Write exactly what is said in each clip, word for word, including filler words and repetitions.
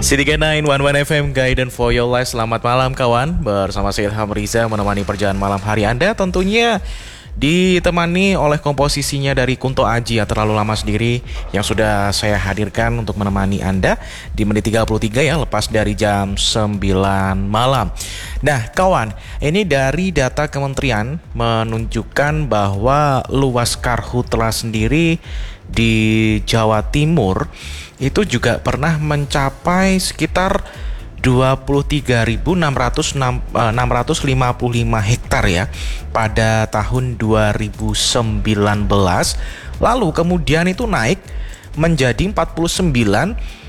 City sembilan satu satu F M Guidance for Your Life. Selamat malam kawan. Bersama saya Ilham Riza menemani perjalanan malam hari Anda. Tentunya ditemani oleh komposisinya dari Kunto Aji ya, Terlalu Lama Sendiri, yang sudah saya hadirkan untuk menemani Anda di menit tiga puluh tiga ya, lepas dari jam sembilan malam. Nah kawan, ini dari data kementerian menunjukkan bahwa luas karhutla sendiri di Jawa Timur itu juga pernah mencapai sekitar dua puluh tiga ribu enam ratus lima puluh lima hektar ya pada tahun dua ribu sembilan belas. Lalu kemudian itu naik menjadi empat puluh sembilan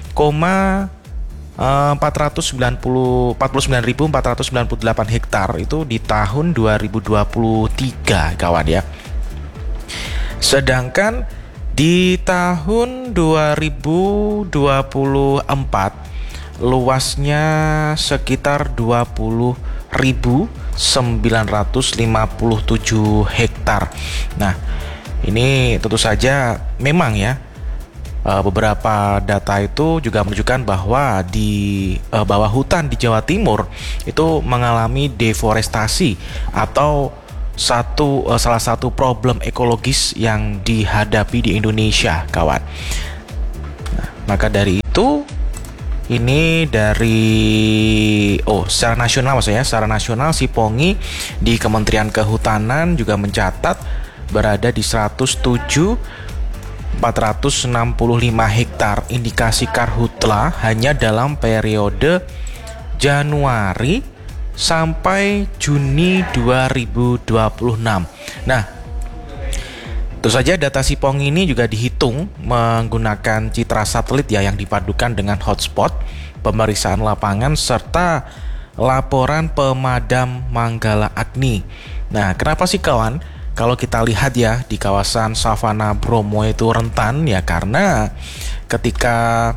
ribu empat ratus sembilan puluh delapan hektar itu di tahun dua ribu dua puluh tiga kawan ya. Sedangkan di tahun dua ribu dua puluh empat luasnya sekitar dua puluh ribu sembilan ratus lima puluh tujuh hektar. Nah, ini tentu saja memang ya beberapa data itu juga menunjukkan bahwa di bawah hutan di Jawa Timur itu mengalami deforestasi atau satu salah satu problem ekologis yang dihadapi di Indonesia, kawan. Nah, maka dari itu ini dari oh secara nasional maksudnya, secara nasional Sipongi di Kementerian Kehutanan juga mencatat berada di seratus tujuh ribu empat ratus enam puluh lima hektar indikasi karhutla hanya dalam periode Januari sampai Juni dua ribu dua puluh enam. Nah, tentu saja data Sipong ini juga dihitung menggunakan citra satelit ya, yang dipadukan dengan hotspot, pemeriksaan lapangan, serta laporan pemadam Manggala Agni. Nah, kenapa sih kawan? Kalau kita lihat ya, di kawasan Savana Bromo itu rentan ya, karena ketika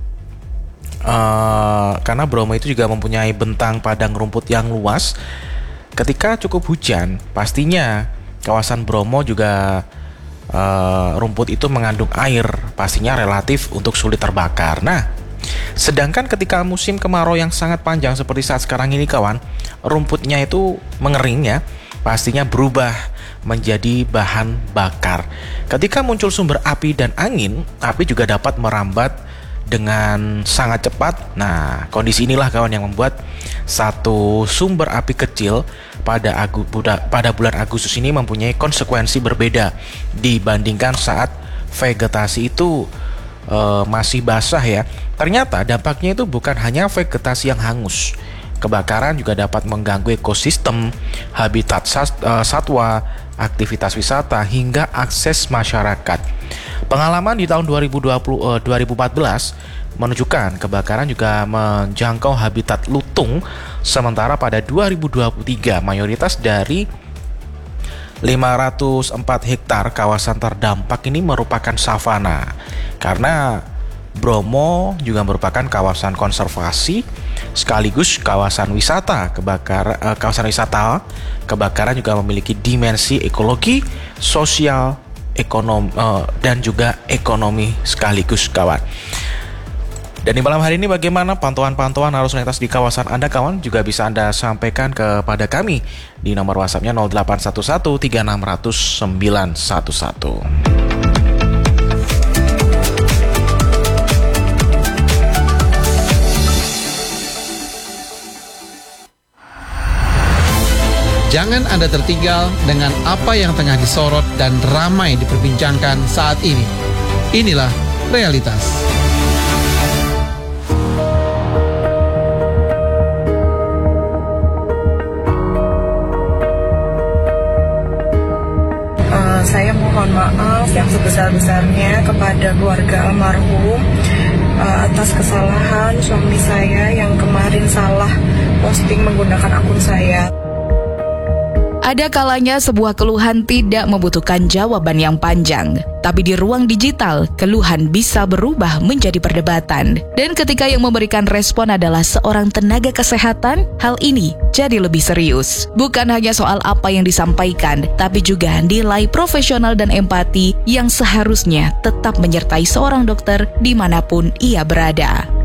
Uh, karena Bromo itu juga mempunyai bentang padang rumput yang luas. Ketika cukup hujan, pastinya kawasan Bromo juga uh, rumput itu mengandung air, pastinya relatif untuk sulit terbakar. Nah, sedangkan ketika musim kemarau yang sangat panjang seperti saat sekarang ini kawan, rumputnya itu mengering ya, pastinya berubah menjadi bahan bakar. Ketika muncul sumber api dan angin, api juga dapat merambat dengan sangat cepat. Nah, kondisi inilah kawan yang membuat satu sumber api kecil pada Agu, pada bulan Agustus ini mempunyai konsekuensi berbeda dibandingkan saat vegetasi itu e, masih basah ya. Ternyata dampaknya itu bukan hanya vegetasi yang hangus. Kebakaran juga dapat mengganggu ekosistem, habitat satwa, aktivitas wisata, hingga akses masyarakat. Pengalaman di tahun dua ribu dua puluh, eh, dua ribu empat belas menunjukkan kebakaran juga menjangkau habitat lutung, sementara pada dua ribu dua puluh tiga mayoritas dari lima ratus empat hektar kawasan terdampak ini merupakan savana. Karena Bromo juga merupakan kawasan konservasi sekaligus kawasan wisata. Kebakaran eh, kawasan wisata kebakaran juga memiliki dimensi ekologi, sosial, ekonomi uh, dan juga ekonomi sekaligus kawan. Dan di malam hari ini bagaimana pantauan-pantauan arus lalu lintas di kawasan Anda kawan? Juga bisa Anda sampaikan kepada kami di nomor WhatsApp-nya nol delapan satu satu tiga enam nol nol sembilan satu satu. Jangan Anda tertinggal dengan apa yang tengah disorot dan ramai diperbincangkan saat ini. Inilah realitas. Uh, saya mohon maaf yang sebesar-besarnya kepada keluarga almarhum uh, atas kesalahan suami saya yang kemarin salah posting menggunakan akun saya. Ada kalanya sebuah keluhan tidak membutuhkan jawaban yang panjang, tapi di ruang digital, keluhan bisa berubah menjadi perdebatan. Dan ketika yang memberikan respon adalah seorang tenaga kesehatan, hal ini jadi lebih serius. Bukan hanya soal apa yang disampaikan, tapi juga nilai profesional dan empati yang seharusnya tetap menyertai seorang dokter dimanapun ia berada.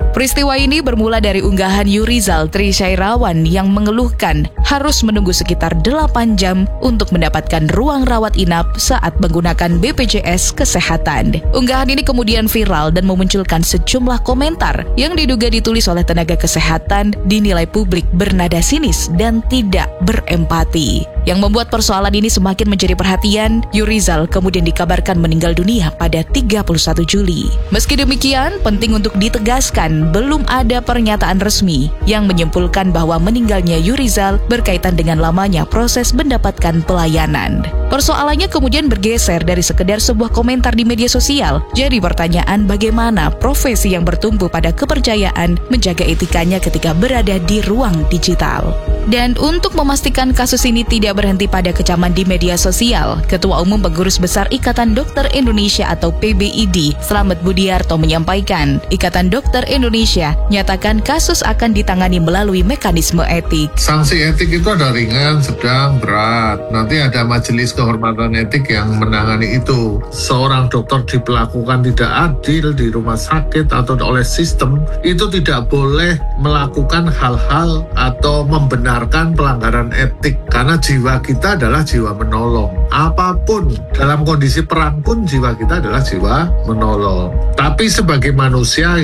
Peristiwa ini bermula dari unggahan Yurizal Trishairawan yang mengeluhkan harus menunggu sekitar delapan jam untuk mendapatkan ruang rawat inap saat menggunakan B P J S Kesehatan. Unggahan ini kemudian viral dan memunculkan sejumlah komentar yang diduga ditulis oleh tenaga kesehatan dinilai publik bernada sinis dan tidak berempati. Yang membuat persoalan ini semakin menjadi perhatian, Yurizal kemudian dikabarkan meninggal dunia pada tiga puluh satu Juli. Meski demikian, penting untuk ditegaskan belum ada pernyataan resmi yang menyimpulkan bahwa meninggalnya Yurizal berkaitan dengan lamanya proses mendapatkan pelayanan. Persoalannya kemudian bergeser dari sekedar sebuah komentar di media sosial, jadi pertanyaan bagaimana profesi yang bertumpu pada kepercayaan menjaga etikanya ketika berada di ruang digital. Dan untuk memastikan kasus ini tidak berhenti pada kecaman di media sosial, Ketua Umum Pengurus Besar Ikatan Dokter Indonesia atau P B I D, Slamet Budiarto menyampaikan, Ikatan Dokter Indonesia nyatakan kasus akan ditangani melalui mekanisme etik. Sanksi etik itu ada ringan, sedang, berat. Nanti ada majelis kehormatan etik yang menangani itu. Seorang dokter diperlakukan tidak adil di rumah sakit atau oleh sistem, itu tidak boleh melakukan hal-hal atau membenarkan pelanggaran etik. Karena jiwa kita adalah jiwa menolong. Apapun, dalam kondisi perang pun jiwa kita adalah jiwa menolong. Tapi sebagai manusia